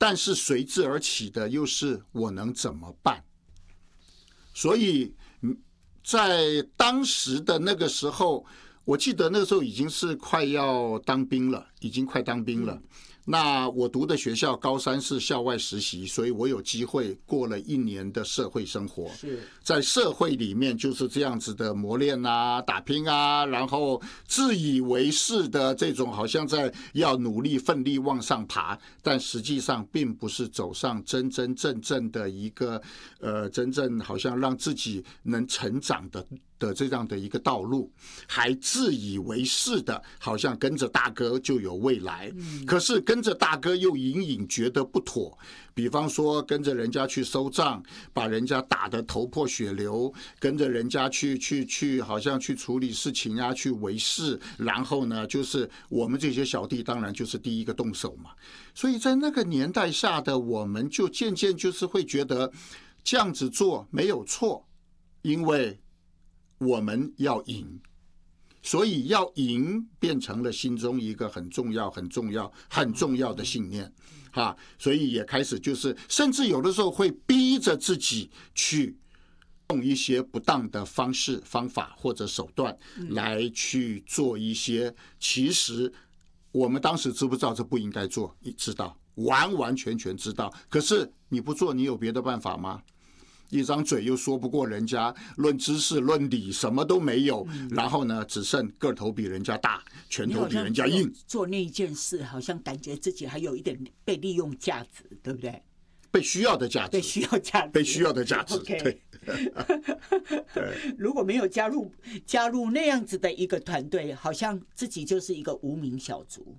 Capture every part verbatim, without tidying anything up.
但是随之而起的又是我能怎么办？所以在当时的那个时候，我记得那个时候已经是快要当兵了，已经快当兵了。嗯，那我读的学校高三是校外实习，所以我有机会过了一年的社会生活。在社会里面就是这样子的磨练啊，打拼啊，然后自以为是的这种好像在要努力奋力往上爬，但实际上并不是走上真真正正的一个呃真正好像让自己能成长的的这样的一个道路，还自以为是的好像跟着大哥就有未来。可是跟着大哥又隐隐觉得不妥，比方说跟着人家去收账，把人家打得头破血流，跟着人家去去去好像去处理事情啊，去维事，然后呢就是我们这些小弟当然就是第一个动手嘛。所以在那个年代下的我们就渐渐就是会觉得这样子做没有错，因为我们要赢，所以要赢变成了心中一个很重要很重要很重要的信念哈，所以也开始就是甚至有的时候会逼着自己去用一些不当的方式方法或者手段来去做一些其实我们当时知不知道这不应该做？你知道，完完全全知道，可是你不做你有别的办法吗？一张嘴又说不过人家，论知识论理什么都没有，然后呢只剩个头比人家大，拳头比人家硬。 做那一件事好像感觉自己还有一点被利用价值，对不对？ 被需要的价值， 被需要价值， 被需要的价值。 Okay. 对对，如果没有加入加入那样子的一个团队，好像自己就是一个无名小卒。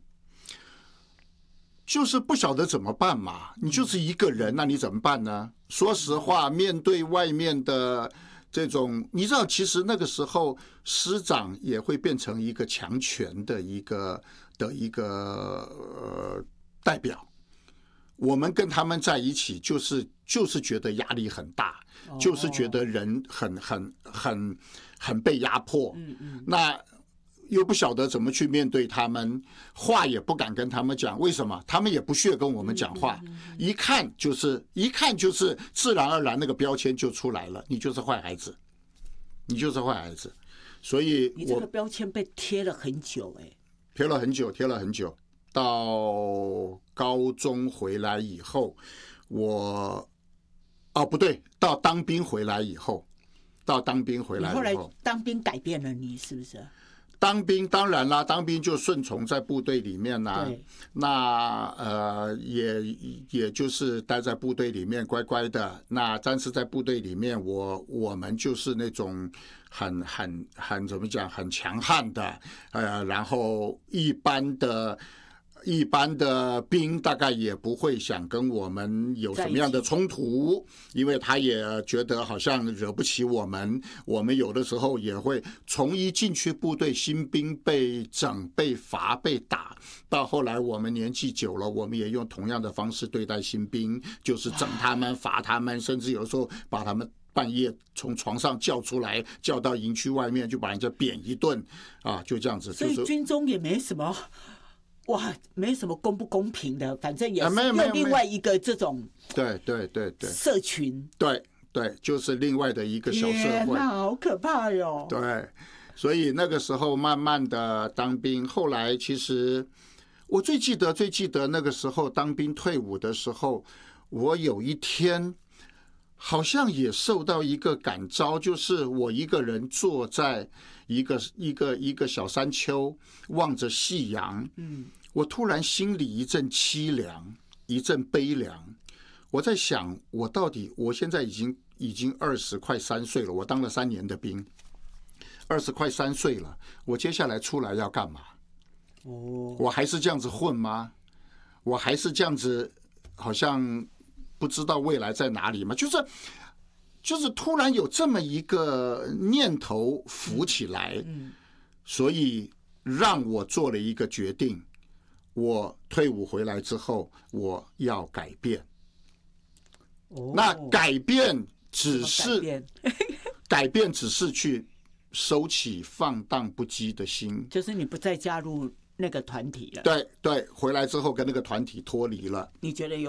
就是不晓得怎么办嘛，你就是一个人，那你怎么办呢？说实话，面对外面的这种，你知道，其实那个时候师长也会变成一个强权的一个的一个呃代表。我们跟他们在一起，就是就是觉得压力很大，就是觉得人很很很很被压迫。嗯嗯，那。又不晓得怎么去面对他们，话也不敢跟他们讲，为什么？他们也不屑跟我们讲话，一看就是一看就是自然而然那个标签就出来了，你就是坏孩子，你就是坏孩子。所以你这个标签被贴了很久，哎， 贴了很久，贴了很久。到高中回来以后，我哦不对，到当兵回来以后，到当兵回来以后， 你后来当兵改变了你，是不是？ 当兵当然啦，当兵就顺从在部队里面啦。那呃也也就是待在部队里面乖乖的。那但是在部队里面，我我们就是那种很很很怎么讲，很强悍的，呃，然后一般的。一般的兵大概也不会想跟我们有什么样的冲突，因为他也觉得好像惹不起我们。我们有的时候也会从一进去部队，新兵被整、被罚、被打，到后来我们年纪久了，我们也用同样的方式对待新兵，就是整他们、罚他们，甚至有的时候把他们半夜从床上叫出来，叫到营区外面，就把人家扁一顿啊，就这样子。 所以军中也没什么。哇，没什么公不公平的，反正也是又另外一个这种对对对对社群， 对对，就是另外的一个小社会， 天哪，好可怕哟！ 对，所以那个时候慢慢的当兵，后来其实我最记得最记得那个时候当兵退伍的时候，我有一天好像也受到一个感召，就是我一个人坐在一个一个一个小山丘，望着夕阳，嗯，我突然心里一阵凄凉，一阵悲凉。我在想，我到底，我现在已经已经二十快三岁了，我当了三年的兵，二十快三岁了，我接下来出来要干嘛？哦，我还是这样子混吗？我还是这样子，好像不知道未来在哪里吗？就是。就是突然有这么一个念头浮起来，所以让我做了一个决定。我退伍回来之后，我要改变。那改变只是改变，只是去收起放荡不羁的心， 就是你不再加入那个团体了。 对对，回来之后跟那个团体脱离了。 你觉得有？